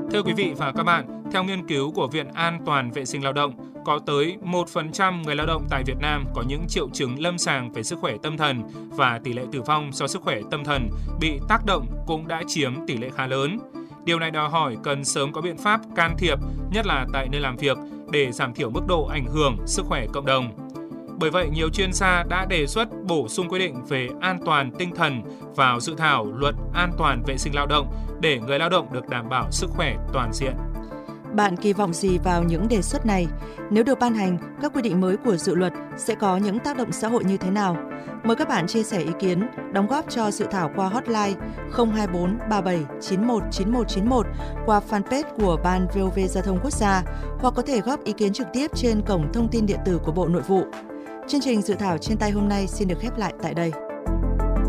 Thưa quý vị và các bạn, theo nghiên cứu của Viện An toàn vệ sinh lao động, có tới 1% người lao động tại Việt Nam có những triệu chứng lâm sàng về sức khỏe tâm thần và tỷ lệ tử vong do sức khỏe tâm thần bị tác động cũng đã chiếm tỷ lệ khá lớn. Điều này đòi hỏi cần sớm có biện pháp can thiệp, nhất là tại nơi làm việc, để giảm thiểu mức độ ảnh hưởng sức khỏe cộng đồng. Bởi vậy, nhiều chuyên gia đã đề xuất bổ sung quy định về an toàn tinh thần vào dự thảo luật an toàn vệ sinh lao động để người lao động được đảm bảo sức khỏe toàn diện. Bạn kỳ vọng gì vào những đề xuất này? Nếu được ban hành, các quy định mới của dự luật sẽ có những tác động xã hội như thế nào? Mời các bạn chia sẻ ý kiến, đóng góp cho dự thảo qua hotline 024 37 91 91 91 qua fanpage của Ban VOV Giao thông Quốc gia hoặc có thể góp ý kiến trực tiếp trên cổng thông tin điện tử của Bộ Nội vụ. Chương trình dự thảo trên tay hôm nay xin được khép lại tại đây.